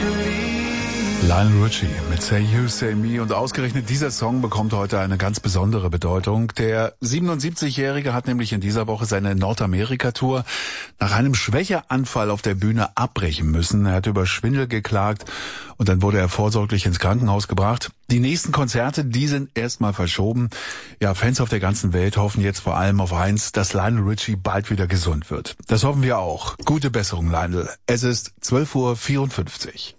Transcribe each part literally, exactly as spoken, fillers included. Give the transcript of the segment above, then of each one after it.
Lionel Richie mit Say You, Say Me, und ausgerechnet dieser Song bekommt heute eine ganz besondere Bedeutung. Der siebenundsiebzigjährige hat nämlich in dieser Woche seine Nordamerika-Tour nach einem Schwächeanfall auf der Bühne abbrechen müssen. Er hat über Schwindel geklagt und dann wurde er vorsorglich ins Krankenhaus gebracht. Die nächsten Konzerte, die sind erstmal verschoben. Ja, Fans auf der ganzen Welt hoffen jetzt vor allem auf eins, dass Lionel Richie bald wieder gesund wird. Das hoffen wir auch. Gute Besserung, Lionel. Es ist zwölf Uhr vierundfünfzig.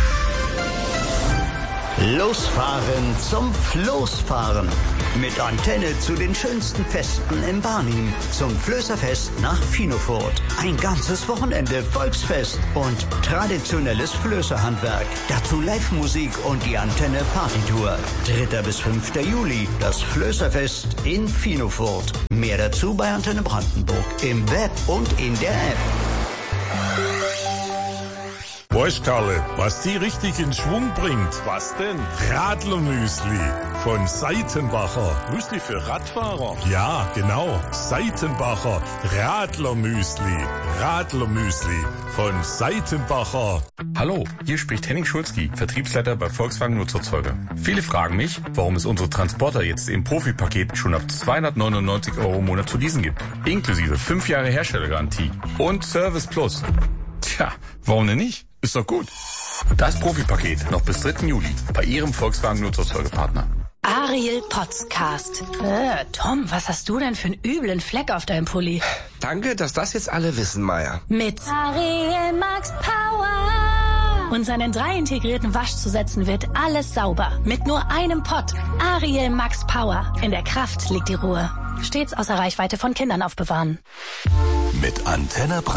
Losfahren zum Floßfahren. Mit Antenne zu den schönsten Festen in Barnim. Zum Flößerfest nach Finofurt. Ein ganzes Wochenende Volksfest und traditionelles Flößerhandwerk. Dazu Live-Musik und die Antenne Partytour. dritter bis fünfter Juli, das Flößerfest in Finofurt. Mehr dazu bei Antenne Brandenburg. Im Web und in der App. Weißt Karle, was die richtig in Schwung bringt? Was denn? Radlermüsli von Seitenbacher. Müsli für Radfahrer? Ja, genau. Seitenbacher Radlermüsli. Radlermüsli von Seitenbacher. Hallo, hier spricht Henning Schulzki, Vertriebsleiter bei Volkswagen Nutzfahrzeuge. Viele fragen mich, warum es unsere Transporter jetzt im Profi-Paket schon ab zweihundertneunundneunzig Euro im Monat zu leasen gibt. Inklusive fünf Jahre Herstellergarantie und Service Plus. Tja, warum denn nicht? Ist doch gut. Das Profi-Paket noch bis dritten Juli bei Ihrem Volkswagen Nutzfahrzeugepartner. Ariel Podcast. Äh, Tom, was hast du denn für einen üblen Fleck auf deinem Pulli? Danke, dass das jetzt alle wissen, Maya. Mit Ariel Max Power. Und seinen drei integrierten Waschzusätzen wird alles sauber. Mit nur einem Pott. Ariel Max Power. In der Kraft liegt die Ruhe. Stets außer Reichweite von Kindern aufbewahren. Mit Antenne